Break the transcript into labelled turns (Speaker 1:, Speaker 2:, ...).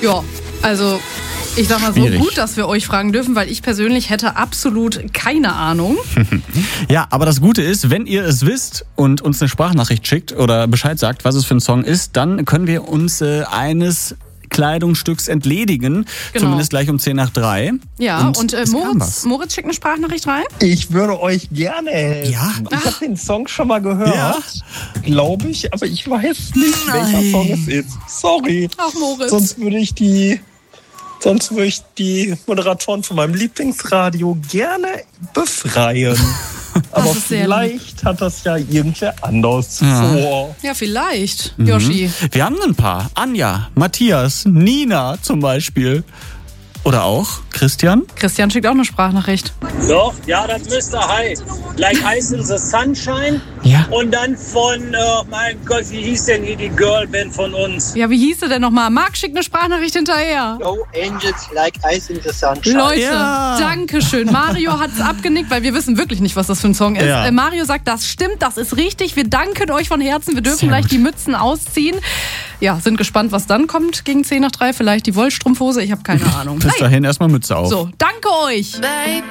Speaker 1: Ja, also ich sag mal so,
Speaker 2: Schwierig.
Speaker 1: gut, dass wir euch fragen dürfen, weil ich persönlich hätte absolut keine Ahnung.
Speaker 2: Ja, aber das Gute ist, wenn ihr es wisst und uns eine Sprachnachricht schickt oder Bescheid sagt, was es für ein Song ist, dann können wir uns eines Kleidungsstücks entledigen.
Speaker 1: Genau.
Speaker 2: Zumindest gleich um 10 nach 3.
Speaker 1: Ja, und
Speaker 2: es kam was.
Speaker 1: Moritz schickt eine Sprachnachricht rein.
Speaker 3: Ich würde euch gerne helfen.
Speaker 2: Ja?
Speaker 3: Ich habe den Song schon mal gehört,
Speaker 2: Ja?
Speaker 3: glaube ich, aber ich weiß nicht, welcher Song es ist. Sorry.
Speaker 1: Ach, Moritz.
Speaker 3: Sonst würde ich die Moderatoren von meinem Lieblingsradio gerne befreien. Aber
Speaker 1: ist sehr
Speaker 3: vielleicht hat das ja irgendwer anders
Speaker 2: Ja.
Speaker 3: vor.
Speaker 1: Ja, vielleicht, Yoshi.
Speaker 2: Wir haben ein paar. Anja, Matthias, Nina zum Beispiel. Oder auch Christian.
Speaker 1: Christian schickt auch eine Sprachnachricht.
Speaker 4: Doch, ja, das müsste Like Ice in the Sunshine.
Speaker 2: Ja.
Speaker 4: Und dann von, mein Gott, wie hieß denn hier die Girlband von uns?
Speaker 1: Ja, wie hieß er denn nochmal? Marc schickt eine Sprachnachricht hinterher.
Speaker 5: No Angels Like Ice in the Sunshine.
Speaker 1: Leute,
Speaker 2: Ja.
Speaker 1: danke schön. Mario hat es abgenickt, weil wir wissen wirklich nicht, was das für ein Song ist.
Speaker 2: Ja.
Speaker 1: Mario sagt, das stimmt, das ist richtig. Wir danken euch von Herzen. Wir dürfen
Speaker 2: Sehr
Speaker 1: gleich
Speaker 2: gut.
Speaker 1: die Mützen ausziehen. Ja, sind gespannt, was dann kommt gegen 10 nach 3. Vielleicht die Wollstrumpfhose. Ich habe keine Ahnung.
Speaker 2: Bis dahin erstmal Mütze auf.
Speaker 1: So, danke euch.